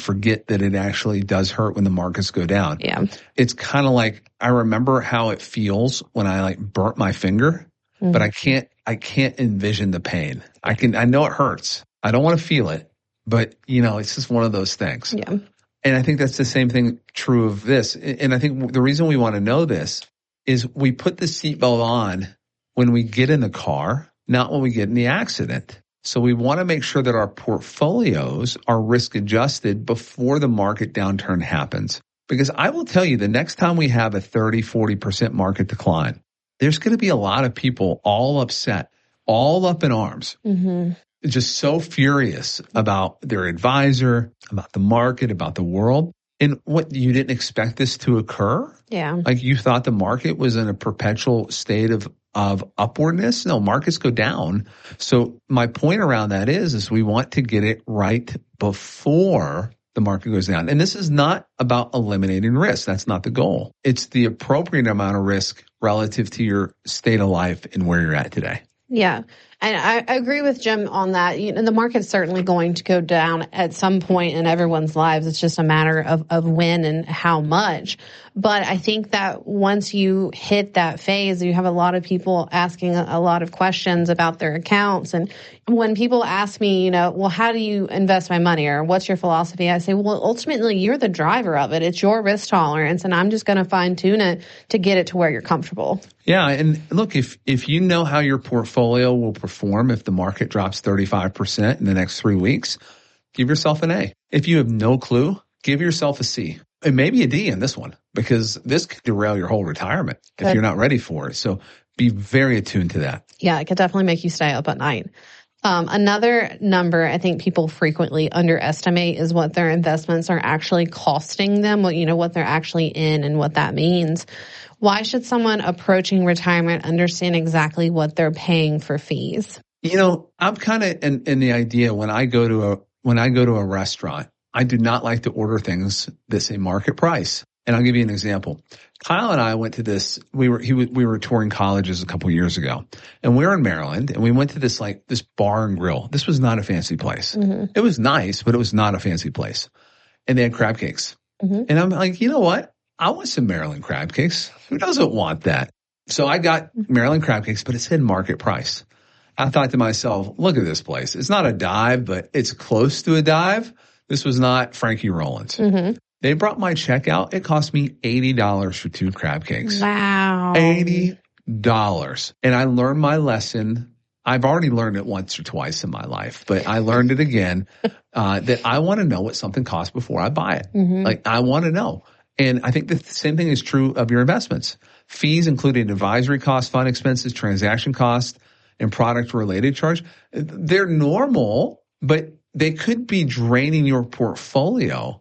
forget that it actually does hurt when the markets go down. Yeah. It's kind of like, I remember how it feels when I like burnt my finger, but I can't envision the pain. I know it hurts. I don't want to feel it, but it's just one of those things. Yeah. And I think that's the same thing true of this. And I think the reason we want to know this is we put the seatbelt on when we get in the car, not when we get in the accident. So we want to make sure that our portfolios are risk adjusted before the market downturn happens. Because I will tell you, the next time we have a 30, 40% market decline, there's going to be a lot of people all upset, all up in arms, just so furious about their advisor, about the market, about the world. And what, you didn't expect this to occur? Yeah. Like you thought the market was in a perpetual state of upwardness? No, markets go down. So my point around that is we want to get it right before the market goes down. And this is not about eliminating risk. That's not the goal. It's the appropriate amount of risk relative to your state of life and where you're at today. Yeah. And I agree with Jim on that. The market's certainly going to go down at some point in everyone's lives. It's just a matter of when and how much. But I think that once you hit that phase, you have a lot of people asking a lot of questions about their accounts. And when people ask me, well, how do you invest my money, or what's your philosophy? I say, well, ultimately, you're the driver of it. It's your risk tolerance, and I'm just going to fine tune it to get it to where you're comfortable. Yeah. And look, if you know how your portfolio will perform if the market drops 35% in the next 3 weeks, give yourself an A. If you have no clue, give yourself a C. And maybe a D in this one, because this could derail your whole retirement if you're not ready for it. So be very attuned to that. Yeah, it could definitely make you stay up at night. Another number I think people frequently underestimate is what their investments are actually costing them, what they're actually in and what that means. Why should someone approaching retirement understand exactly what they're paying for fees? I'm kind of in the idea when I go to a restaurant, I do not like to order things that say market price. And I'll give you an example. Kyle and I went to this, we were touring colleges a couple years ago, and we were in Maryland, and we went to this bar and grill. This was not a fancy place. It was nice, but it was not a fancy place. And they had crab cakes. And I'm like, you know what? I want some Maryland crab cakes. Who doesn't want that? So I got Maryland crab cakes, but it said market price. I thought to myself, look at this place. It's not a dive, but it's close to a dive. This was not Frankie Rollins. They brought my check out. It cost me $80 for 2 crab cakes. Wow. $80. And I learned my lesson. I've already learned it once or twice in my life, but I learned it again, that I want to know what something costs before I buy it. I want to know. And I think the same thing is true of your investments. Fees, including advisory costs, fund expenses, transaction costs, and product-related charge, they're normal, but they could be draining your portfolio.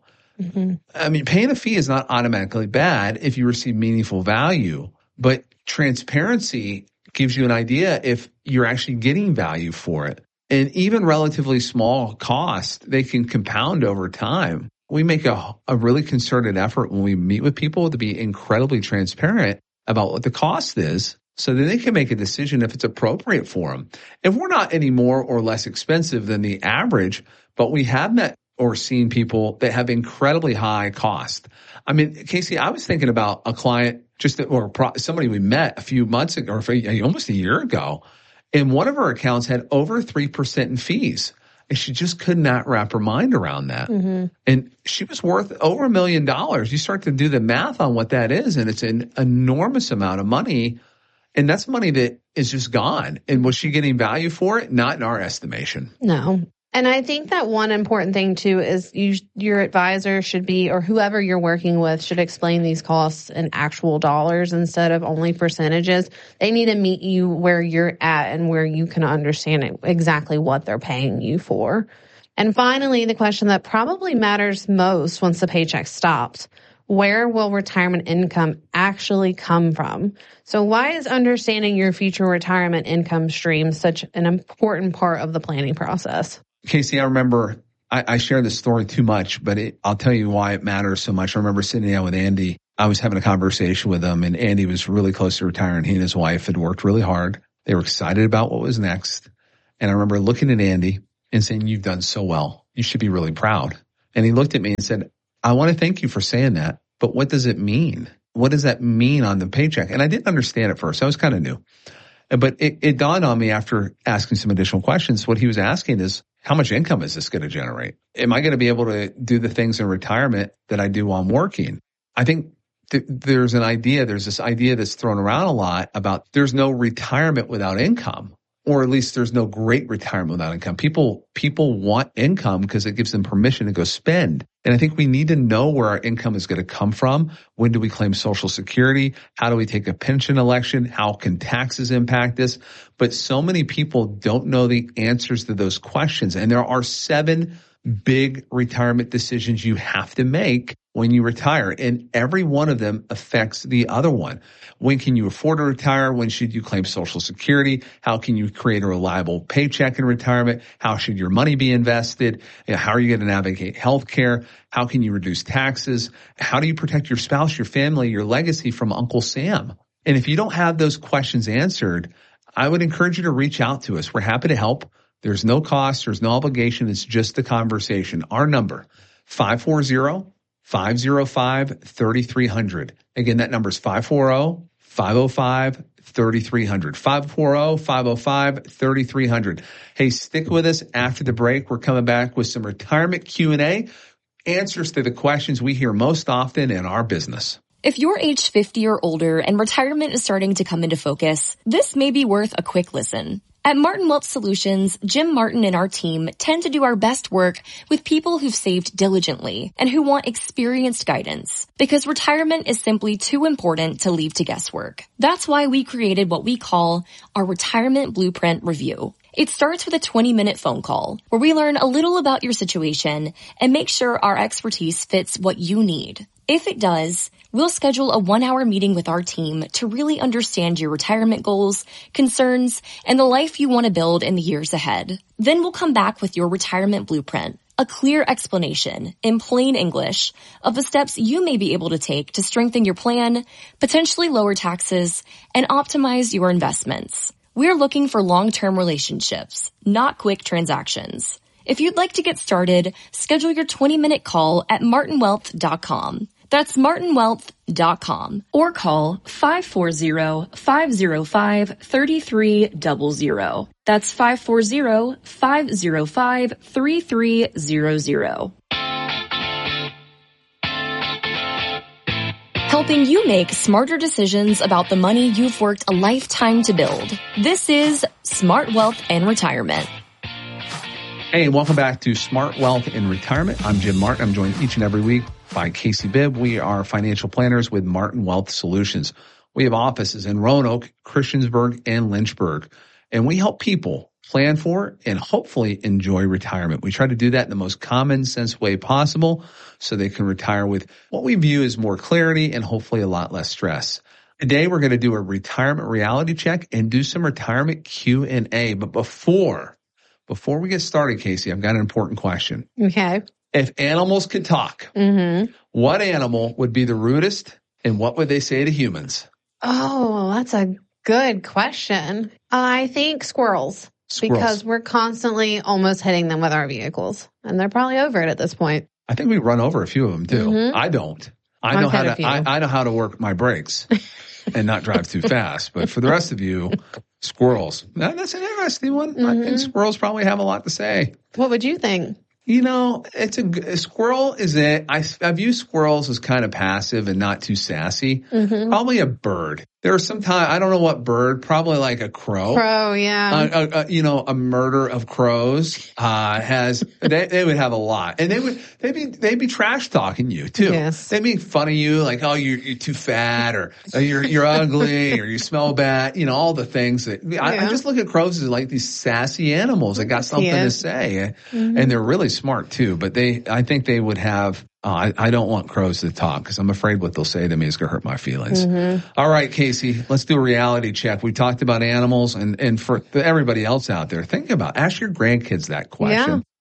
I mean, paying a fee is not automatically bad if you receive meaningful value, but transparency gives you an idea if you're actually getting value for it. And even relatively small costs, they can compound over time. We make a really concerted effort when we meet with people to be incredibly transparent about what the cost is, so that they can make a decision if it's appropriate for them. If we're not any more or less expensive than the average, but we have met or seen people that have incredibly high cost. I mean, Casey, I was thinking about a client somebody we met a few months ago, or almost a year ago, and one of her accounts had over 3% in fees. And she just could not wrap her mind around that. And she was worth over $1 million. You start to do the math on what that is, and it's an enormous amount of money. And that's money that is just gone. And was she getting value for it? Not in our estimation. No. And I think that one important thing, too, is your advisor should be, or whoever you're working with, should explain these costs in actual dollars instead of only percentages. They need to meet you where you're at and where you can understand exactly what they're paying you for. And finally, the question that probably matters most once the paycheck stops: where will retirement income actually come from? So why is understanding your future retirement income stream such an important part of the planning process? Casey, I remember, I share this story too much, but I'll tell you why it matters so much. I remember sitting down with Andy. I was having a conversation with him, and Andy was really close to retiring. He and his wife had worked really hard. They were excited about what was next. And I remember looking at Andy and saying, "You've done so well. You should be really proud." And he looked at me and said, I want to thank you for saying that, but what does it mean? What does that mean on the paycheck? And I didn't understand at first. I was kind of new. But it dawned on me after asking some additional questions. What he was asking is, how much income is this going to generate? Am I going to be able to do the things in retirement that I do while I'm working? I think there's this idea that's thrown around a lot about there's no retirement without income. Or at least there's no great retirement without income. People want income because it gives them permission to go spend. And I think we need to know where our income is going to come from. When do we claim Social Security? How do we take a pension election? How can taxes impact this? But so many people don't know the answers to those questions. And there are 7 big retirement decisions you have to make when you retire. And every one of them affects the other one. When can you afford to retire? When should you claim Social Security? How can you create a reliable paycheck in retirement? How should your money be invested? How are you going to navigate healthcare? How can you reduce taxes? How do you protect your spouse, your family, your legacy from Uncle Sam? And if you don't have those questions answered, I would encourage you to reach out to us. We're happy to help. There's no cost. There's no obligation. It's just a conversation. Our number, 540-505-3300. Again, that number is 540-505-3300. 540-505-3300. Hey, stick with us after the break. We're coming back with some retirement Q&A, answers to the questions we hear most often in our business. If you're age 50 or older and retirement is starting to come into focus, this may be worth a quick listen. At Martin Wealth Solutions, Jim Martin and our team tend to do our best work with people who've saved diligently and who want experienced guidance, because retirement is simply too important to leave to guesswork. That's why we created what we call our Retirement Blueprint Review. It starts with a 20-minute phone call where we learn a little about your situation and make sure our expertise fits what you need. If it does, we'll schedule a 1-hour meeting with our team to really understand your retirement goals, concerns, and the life you want to build in the years ahead. Then we'll come back with your retirement blueprint, a clear explanation in plain English of the steps you may be able to take to strengthen your plan, potentially lower taxes, and optimize your investments. We're looking for long-term relationships, not quick transactions. If you'd like to get started, schedule your 20-minute call at martinwealth.com. That's martinwealth.com, or call 540-505-3300. That's 540-505-3300. Helping you make smarter decisions about the money you've worked a lifetime to build. This is Smart Wealth and Retirement. Hey, and welcome back to Smart Wealth and Retirement. I'm Jim Martin. I'm joined each and every week by Casey Bibb. We are financial planners with Martin Wealth Solutions. We have offices in Roanoke, Christiansburg, and Lynchburg, and we help people plan for and hopefully enjoy retirement. We try to do that in the most common sense way possible so they can retire with what we view as more clarity and hopefully a lot less stress. Today, we're going to do a retirement reality check and do some retirement Q&A. But before we get started, Casey, I've got an important question. Okay. If animals could talk, what animal would be the rudest and what would they say to humans? Oh, that's a good question. I think squirrels. Because we're constantly almost hitting them with our vehicles. And they're probably over it at this point. I think we run over a few of them too. I don't. I know how to work my brakes and not drive too fast. But for the rest of you, squirrels. That's an interesting one. I think squirrels probably have a lot to say. What would you think? You know, a squirrel is I view squirrels as kind of passive and not too sassy. Probably a bird. There are some time, I don't know what bird, probably like a crow. Crow, yeah. A murder of crows, they would have a lot. And they'd be trash talking you too. Yes. They'd make fun of you like, oh, you're too fat or you're ugly or you smell bad, all the things that, I just look at crows as like these sassy animals that got something to say. And they're really smart too, but I think they would have, I don't want crows to talk because I'm afraid what they'll say to me is going to hurt my feelings. All right, Casey, let's do a reality check. We talked about animals and for everybody else out there, ask your grandkids that question.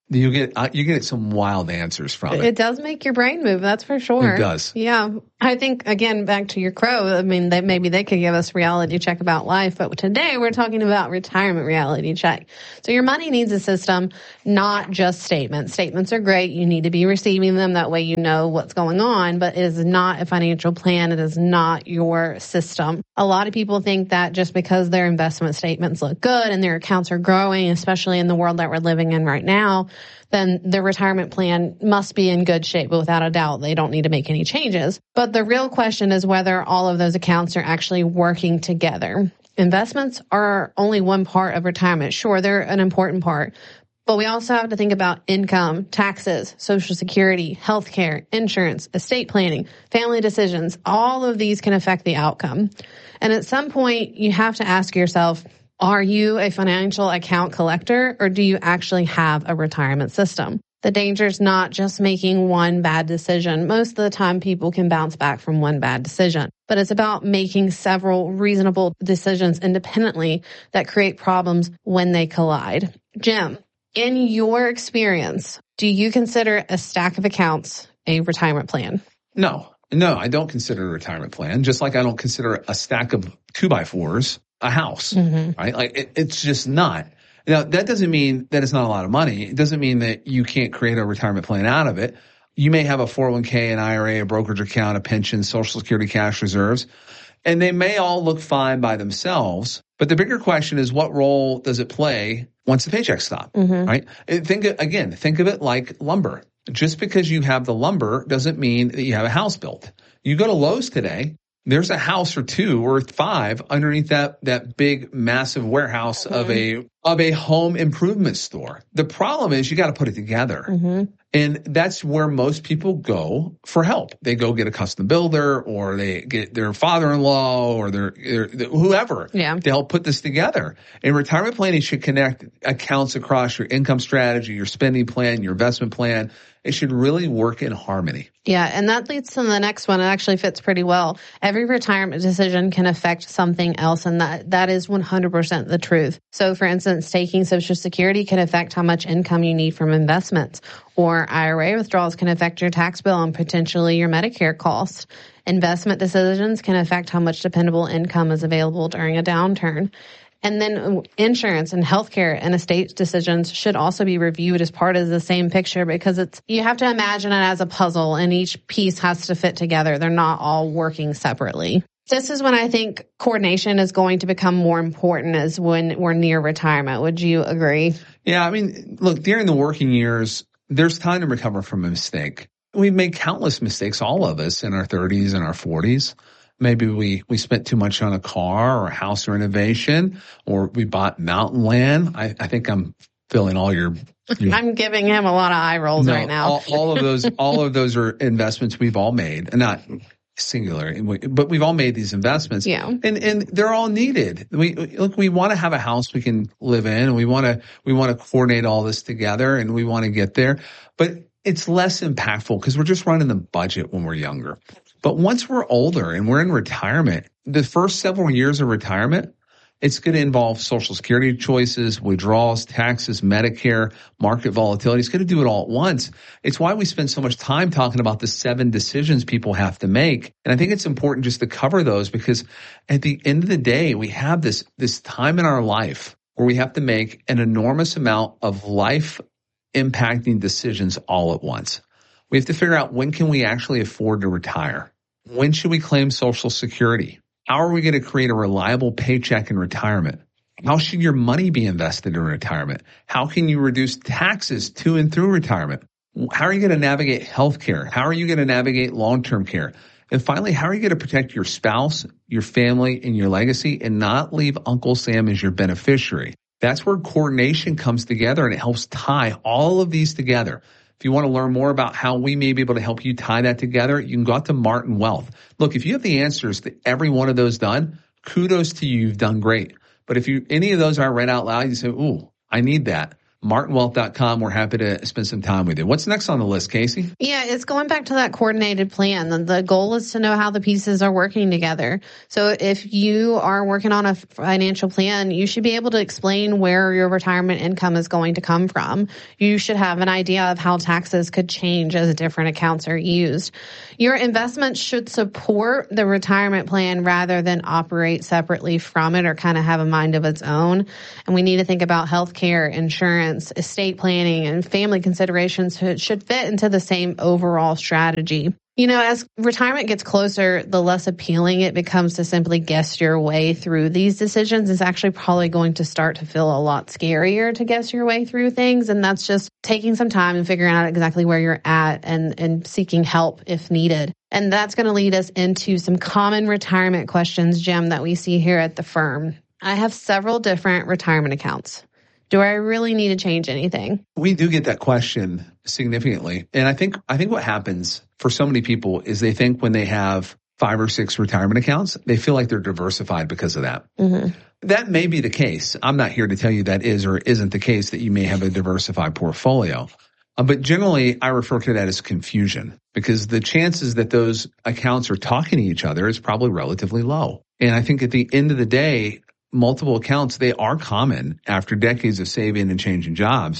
You get some wild answers from it. It does make your brain move, that's for sure. It does. Yeah. I think, again, back to your crow, I mean, maybe they could give us reality check about life, but today we're talking about retirement reality check. So your money needs a system, not just statements. Statements are great. You need to be receiving them. That way you know what's going on, but it is not a financial plan. It is not your system. A lot of people think that just because their investment statements look good and their accounts are growing, especially in the world that we're living in right now, then their retirement plan must be in good shape. But without a doubt, they don't need to make any changes. But the real question is whether all of those accounts are actually working together. Investments are only one part of retirement. Sure, they're an important part. But we also have to think about income, taxes, Social Security, healthcare, insurance, estate planning, family decisions. All of these can affect the outcome. And at some point, you have to ask yourself, are you a financial account collector, or do you actually have a retirement system? The danger is not just making one bad decision. Most of the time, people can bounce back from one bad decision. But it's about making several reasonable decisions independently that create problems when they collide. Jim, in your experience, do you consider a stack of accounts a retirement plan? No, I don't consider a retirement plan, just like I don't consider a stack of 2x4s a house, right? Like it's just not. Now, that doesn't mean that it's not a lot of money. It doesn't mean that you can't create a retirement plan out of it. You may have a 401k, an IRA, a brokerage account, a pension, Social Security cash reserves, and they may all look fine by themselves. But the bigger question is, what role does it play once the paychecks stop, right? Think of it like lumber. Just because you have the lumber doesn't mean that you have a house built. You go to Lowe's today, there's a house or two or five underneath that big, massive warehouse of a home improvement store. The problem is you got to put it together. And that's where most people go for help. They go get a custom builder, or they get their father-in-law or their whoever to help put this together. And retirement planning should connect accounts across your income strategy, your spending plan, your investment plan. It should really work in harmony. Yeah, and that leads to the next one. It actually fits pretty well. Every retirement decision can affect something else, and that is 100% the truth. So, for instance, taking Social Security can affect how much income you need from investments, or IRA withdrawals can affect your tax bill and potentially your Medicare costs. Investment decisions can affect how much dependable income is available during a downturn. And then insurance and healthcare and estate decisions should also be reviewed as part of the same picture, because you have to imagine it as a puzzle and each piece has to fit together. They're not all working separately. This is when I think coordination is going to become more important, as when we're near retirement. Would you agree? Yeah, I mean, look, during the working years, there's time to recover from a mistake. We've made countless mistakes, all of us, in our 30s and our 40s. Maybe we spent too much on a car or a house renovation, or we bought mountain land. I think I'm filling all your I'm giving him a lot of eye rolls right now. all of those are investments we've all made, and not singular, but we've all made these investments. Yeah. And they're all needed. We want to have a house we can live in, and we want to coordinate all this together, and we want to get there. But it's less impactful because we're just running the budget when we're younger. But once we're older and we're in retirement, the first several years of retirement, it's going to involve Social Security choices, withdrawals, taxes, Medicare, market volatility. It's going to do it all at once. It's why we spend so much time talking about the 7 decisions people have to make. And I think it's important just to cover those, because at the end of the day, we have this time in our life where we have to make an enormous amount of life impacting decisions all at once. We have to figure out, when can we actually afford to retire? When should we claim Social Security? How are we going to create a reliable paycheck in retirement? How should your money be invested in retirement? How can you reduce taxes to and through retirement? How are you going to navigate healthcare? How are you going to navigate long-term care? And finally, how are you going to protect your spouse, your family, and your legacy, and not leave Uncle Sam as your beneficiary? That's where coordination comes together, and it helps tie all of these together. If you want to learn more about how we may be able to help you tie that together, you can go out to Martin Wealth. Look, if you have the answers to every one of those done, kudos to you. You've done great. But if any of those aren't read out loud, you say, ooh, I need that. martinwealth.com. We're happy to spend some time with you. What's next on the list, Casey? Yeah, it's going back to that coordinated plan. The goal is to know how the pieces are working together. So if you are working on a financial plan, you should be able to explain where your retirement income is going to come from. You should have an idea of how taxes could change as different accounts are used. Your investments should support the retirement plan rather than operate separately from it or kind of have a mind of its own. And we need to think about healthcare, insurance, estate planning, and family considerations should fit into the same overall strategy. You know, as retirement gets closer, the less appealing it becomes to simply guess your way through these decisions. It's actually probably going to start to feel a lot scarier to guess your way through things. And that's just taking some time and figuring out exactly where you're at and seeking help if needed. And that's going to lead us into some common retirement questions, Jim, that we see here at the firm. I have several different retirement accounts. Do I really need to change anything? We do get that question significantly. And I think what happens for so many people is they think when they have 5 or 6 retirement accounts, they feel like they're diversified because of that. Mm-hmm. That may be the case. I'm not here to tell you that is or isn't the case, that you may have a diversified portfolio. But generally, I refer to that as confusion, because the chances that those accounts are talking to each other is probably relatively low. And I think at the end of the day, multiple accounts, they are common after decades of saving and changing jobs,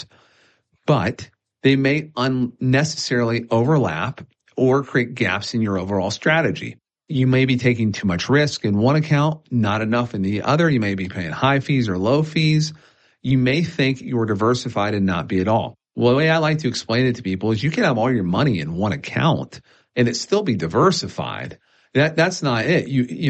but they may unnecessarily overlap or create gaps in your overall strategy. You may be taking too much risk in one account, not enough in the other. You may be paying high fees or low fees. You may think you're diversified and not be at all. Well, the way I like to explain it to people is you can have all your money in one account and it still be diversified. That's not it.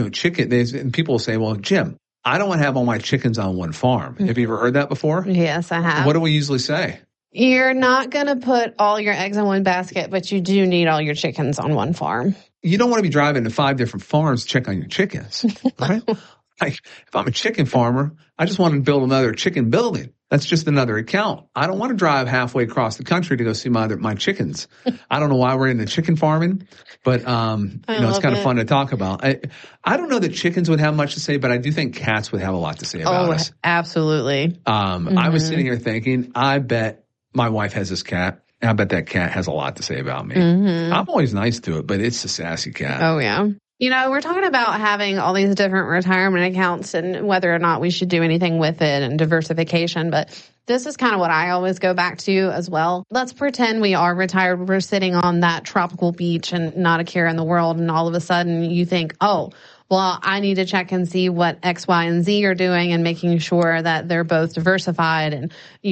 And people will say, well, Jim, I don't want to have all my chickens on one farm. Have you ever heard that before? Yes, I have. What do we usually say? You're not going to put all your eggs in one basket, but you do need all your chickens on one farm. You don't want to be driving to 5 different farms to check on your chickens, right? Like, if I'm a chicken farmer, I just want to build another chicken building. That's just another account. I don't want to drive halfway across the country to go see my chickens. I don't know why we're into chicken farming, but it's kind of fun to talk about. I don't know that chickens would have much to say, but I do think cats would have a lot to say about us. Absolutely. I was sitting here thinking, I bet my wife has this cat. And I bet that cat has a lot to say about me. Mm-hmm. I'm always nice to it, but it's a sassy cat. Oh, yeah. You know, we're talking about having all these different retirement accounts and whether or not we should do anything with it and diversification. But this is kind of what I always go back to as well. Let's pretend we are retired. We're sitting on that tropical beach and not a care in the world. And all of a sudden you think, oh, well, I need to check and see what X, Y, and Z are doing and making sure that they're both diversified and,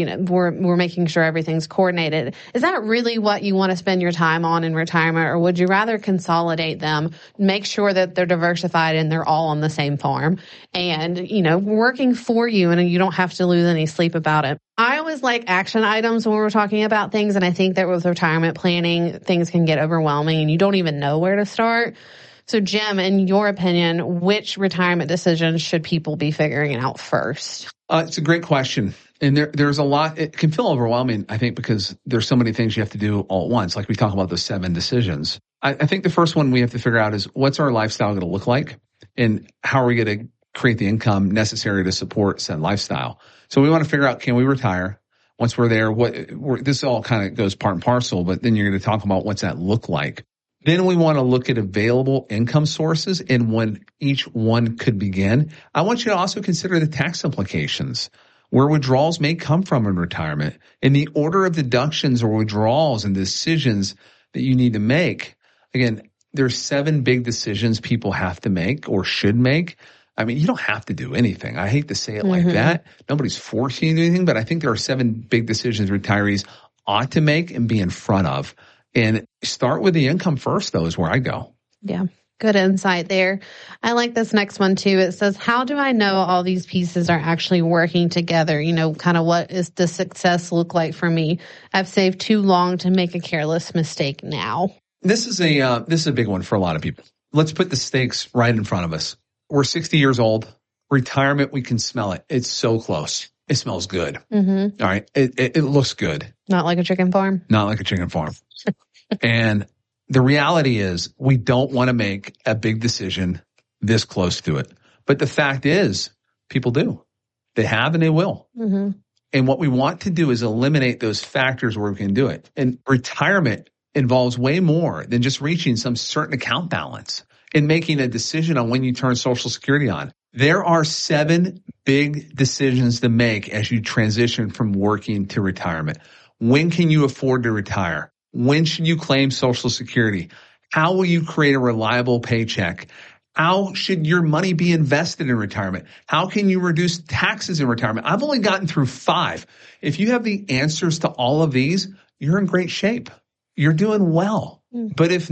we're making sure everything's coordinated. Is that really what you want to spend your time on in retirement, or would you rather consolidate them, make sure that they're diversified and they're all on the same farm and, working for you and you don't have to lose any sleep about it? I always like action items when we're talking about things, and I think that with retirement planning, things can get overwhelming and you don't even know where to start. So, Jim, in your opinion, which retirement decisions should people be figuring out first? It's a great question. And there's a lot. It can feel overwhelming, I think, because there's so many things you have to do all at once. Like we talk about those 7 decisions. I think the first one we have to figure out is, what's our lifestyle going to look like? And how are we going to create the income necessary to support said lifestyle? So we want to figure out, can we retire? Once we're there, this all kind of goes part and parcel, but then you're going to talk about what's that look like. Then we want to look at available income sources and when each one could begin. I want you to also consider the tax implications, where withdrawals may come from in retirement, and the order of deductions or withdrawals and decisions that you need to make. Again, there's 7 big decisions people have to make or should make. I mean, you don't have to do anything. I hate to say it like that. Nobody's forcing you to do anything, but I think there are 7 big decisions retirees ought to make and be in front of. And start with the income first, though, is where I go. Yeah, good insight there. I like this next one, too. It says, how do I know all these pieces are actually working together? Kind of what does the success look like for me? I've saved too long to make a careless mistake now. This is a big one for a lot of people. Let's put the stakes right in front of us. We're 60 years old. Retirement, we can smell it. It's so close. It smells good. Mm-hmm. All right. It looks good. Not like a chicken farm? Not like a chicken farm. And the reality is we don't want to make a big decision this close to it. But the fact is, people do. They have and they will. Mm-hmm. And what we want to do is eliminate those factors where we can do it. And retirement involves way more than just reaching some certain account balance and making a decision on when you turn Social Security on. There are 7 big decisions to make as you transition from working to retirement. When can you afford to retire? When should you claim Social Security? How will you create a reliable paycheck? How should your money be invested in retirement? How can you reduce taxes in retirement? I've only gotten through 5. If you have the answers to all of these, you're in great shape. You're doing well. But if